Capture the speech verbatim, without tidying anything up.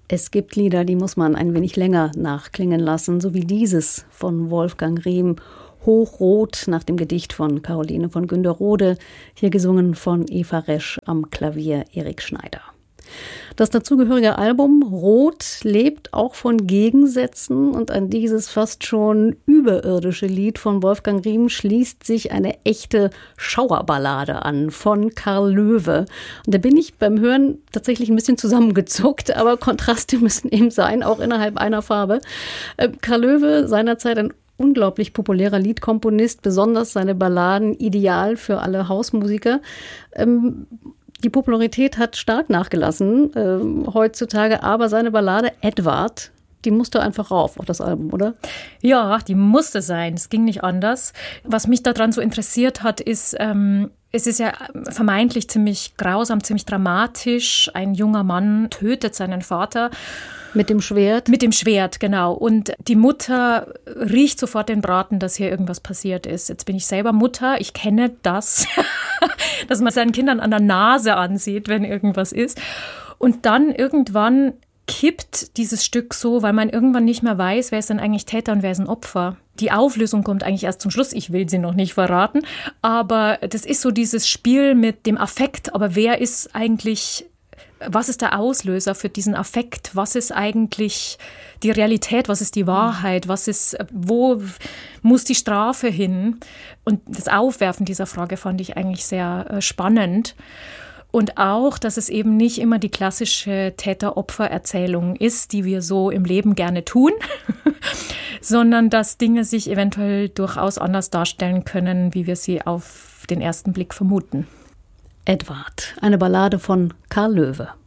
Es gibt Lieder, die muss man ein wenig länger nachklingen lassen, so wie dieses von Wolfgang Riem, Hochrot, nach dem Gedicht von Caroline von Günderrode, hier gesungen von Eva Resch, am Klavier Erik Schneider. Das dazugehörige Album Rot lebt auch von Gegensätzen, und an dieses fast schon überirdische Lied von Wolfgang Riem schließt sich eine echte Schauerballade an von Karl Löwe. Und da bin ich beim Hören tatsächlich ein bisschen zusammengezuckt, aber Kontraste müssen eben sein, auch innerhalb einer Farbe. Äh, Karl Löwe, seinerzeit ein unglaublich populärer Liedkomponist, besonders seine Balladen ideal für alle Hausmusiker. Ähm, Die Popularität hat stark nachgelassen äh, heutzutage, aber seine Ballade Edward, die musste einfach rauf auf das Album, oder? Ja, die musste sein. Es ging nicht anders. Was mich daran so interessiert hat, ist, ähm, es ist ja vermeintlich ziemlich grausam, ziemlich dramatisch. Ein junger Mann tötet seinen Vater. Mit dem Schwert? Mit dem Schwert, genau. Und die Mutter riecht sofort den Braten, dass hier irgendwas passiert ist. Jetzt bin ich selber Mutter. Ich kenne das, dass man seinen Kindern an der Nase ansieht, wenn irgendwas ist. Und dann irgendwann kippt dieses Stück so, weil man irgendwann nicht mehr weiß, wer ist denn eigentlich Täter und wer ist ein Opfer. Die Auflösung kommt eigentlich erst zum Schluss. Ich will sie noch nicht verraten. Aber das ist so dieses Spiel mit dem Affekt. Aber wer ist eigentlich... Was ist der Auslöser für diesen Affekt? Was ist eigentlich die Realität? Was ist die Wahrheit? Was ist, wo muss die Strafe hin? Und das Aufwerfen dieser Frage fand ich eigentlich sehr spannend. Und auch, dass es eben nicht immer die klassische Täter-Opfer-Erzählung ist, die wir so im Leben gerne tun, sondern dass Dinge sich eventuell durchaus anders darstellen können, wie wir sie auf den ersten Blick vermuten. Edward, eine Ballade von Karl Löwe.